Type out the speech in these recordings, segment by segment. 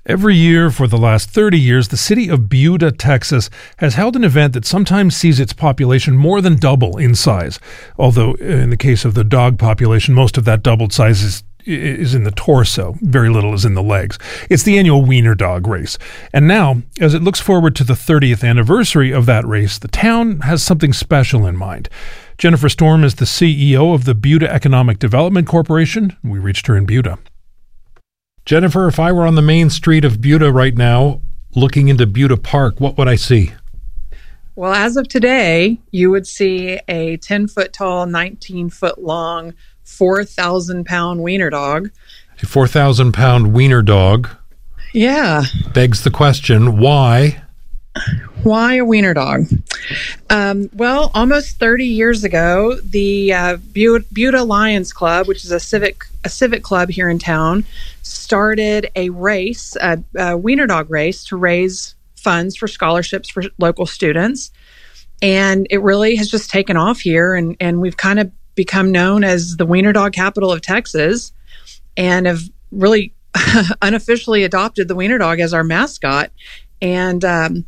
Every year for the last 30 years, the city of Buda, Texas, has held an event that sometimes sees its population more than double in size. Although, in the case of the dog population, most of that doubled size is in the torso. Very little is in the legs. It's the annual Wiener Dog Race. And now, as it looks forward to the 30th anniversary of that race, the town has something special in mind. Jennifer Storm is the CEO of the Buda Economic Development Corporation. We reached her in Buda. Jennifer, if I were on the main street of Buda right now, looking into Buda Park, what would I see? Well, as of today, you would see a 10-foot tall, 19-foot long, 4,000-pound wiener dog. A 4,000-pound wiener dog. Yeah. Begs the question, why? Why a wiener dog? Well, almost 30 years ago, the Buda Lions Club, which is a civic club here in town, started a race, a wiener dog race, to raise funds for scholarships for local students. And it really has just taken off here, and we've kind of become known as the wiener dog capital of Texas, and have really unofficially adopted the wiener dog as our mascot. And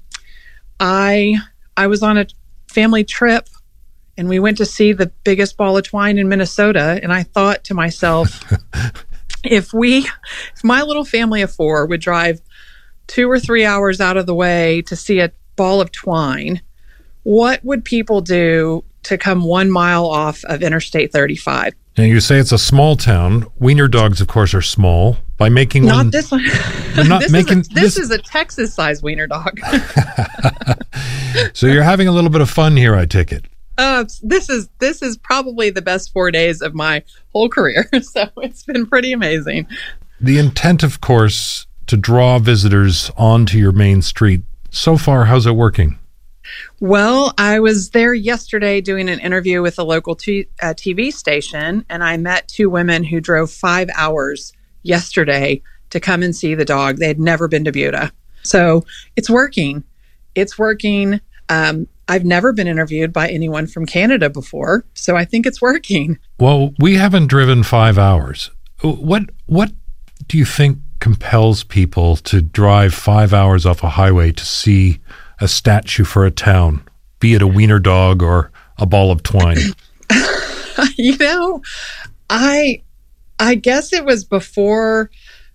I was on a family trip, and we went to see the biggest ball of twine in Minnesota. And I thought to myself, if my little family of four would drive 2 or 3 hours out of the way to see a ball of twine, what would people do to come 1 mile off of Interstate 35? Now, you say it's a small town. Wiener dogs, of course, are small. By making not one... this one. This is a Texas-sized wiener dog. So you're having a little bit of fun here, I take it. This is probably the best 4 days of my whole career. So it's been pretty amazing. The intent, of course, to draw visitors onto your main street. So far, how's it working? Well, I was there yesterday doing an interview with a local TV station, and I met 2 women who drove 5 hours yesterday to come and see the dog. They had never been to Buda. So it's working. It's working. I've never been interviewed by anyone from Canada before, so I think it's working. Well, we haven't driven 5 hours. What do you think compels people to drive 5 hours off a highway to see a statue for a town, be it a wiener dog or a ball of twine? I guess it was before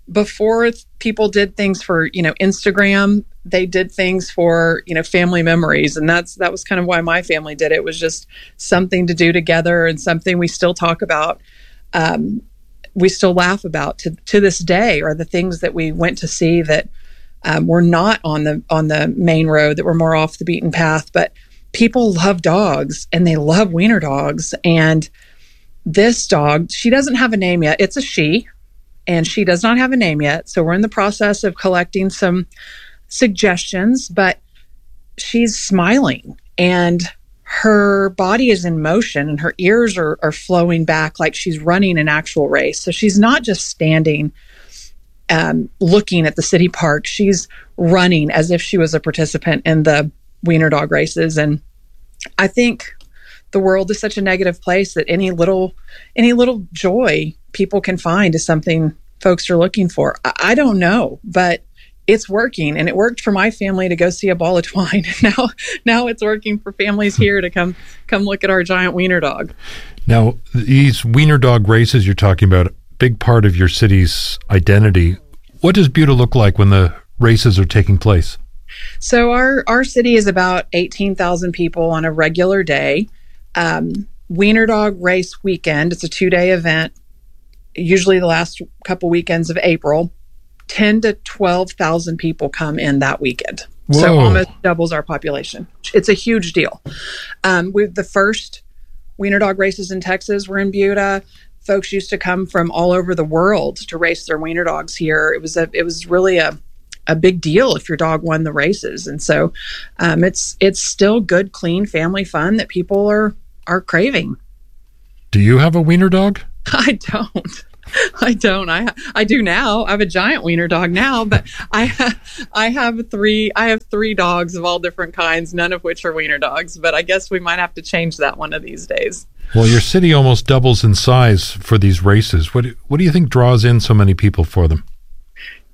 people did things for, Instagram. They did things for, family memories. And that was kind of why my family did it. It was just something to do together, and something we still talk about. We still laugh about to this day, are the things that we went to see that were not on the main road, that were more off the beaten path. But people love dogs, and they love wiener dogs. And this dog, she doesn't have a name yet. It's a she, and she does not have a name yet. So we're in the process of collecting some suggestions, but she's smiling, and her body is in motion, and her ears are flowing back like she's running an actual race. So she's not just standing looking at the city park. She's running as if she was a participant in the wiener dog races. And I think the world is such a negative place that any little joy people can find is something folks are looking for. I don't know, but it's working, and it worked for my family to go see a ball of twine. Now it's working for families here to come look at our giant wiener dog. Now, these wiener dog races you're talking about, a big part of your city's identity. What does Buda look like when the races are taking place? So our city is about 18,000 people on a regular day. Wiener dog race weekend, it's a 2-day event, usually the last couple weekends of April. 10 to 12,000 people come in that weekend. Whoa. So almost doubles our population. It's a huge deal. With the first wiener dog races in Texas were in Buda. Folks used to come from all over the world to race their wiener dogs here. It was really a big deal if your dog won the races. And so it's still good, clean family fun that people are craving. Do you have a wiener dog? I don't. I do now. I have a giant wiener dog now, but I have 3 dogs of all different kinds, none of which are wiener dogs, but I guess we might have to change that one of these days. Well, your city almost doubles in size for these races. What do you think draws in so many people for them?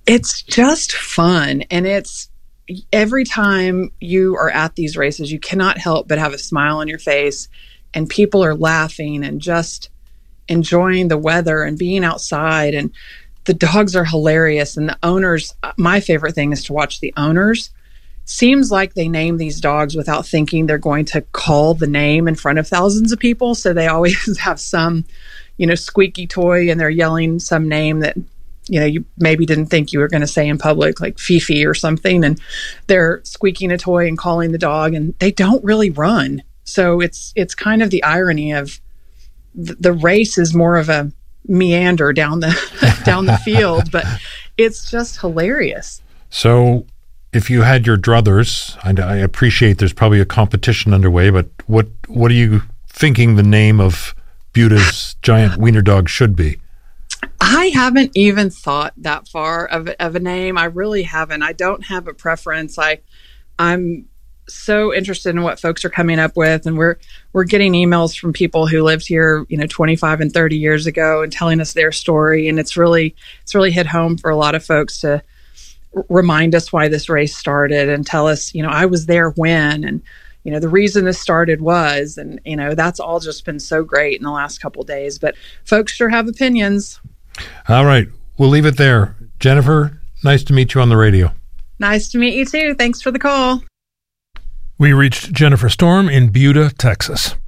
It's just fun. And it's every time you are at these races, you cannot help but have a smile on your face, and people are laughing and just enjoying the weather and being outside. And the dogs are hilarious. And the owners, my favorite thing is to watch the owners. Seems like they name these dogs without thinking they're going to call the name in front of thousands of people. So they always have some, squeaky toy, and they're yelling some name that, you maybe didn't think you were going to say in public, like Fifi or something. And they're squeaking a toy and calling the dog, and they don't really run. So it's kind of the irony of the race is more of a meander down the down the field, but it's just hilarious. So if you had your druthers, I appreciate there's probably a competition underway, but what are you thinking the name of Buta's giant wiener dog should be? I haven't even thought that far of a name. I really haven't. I don't have a preference. I'm so interested in what folks are coming up with, and we're getting emails from people who lived here, 25 and 30 years ago, and telling us their story. And it's really hit home for a lot of folks to remind us why this race started and tell us, I was there when, and the reason this started was, and that's all just been so great in the last couple of days. But folks sure have opinions. All right, we'll leave it there. Jennifer, nice to meet you on the radio. Nice to meet you too. Thanks for the call. We reached Jennifer Storm in Buda, Texas.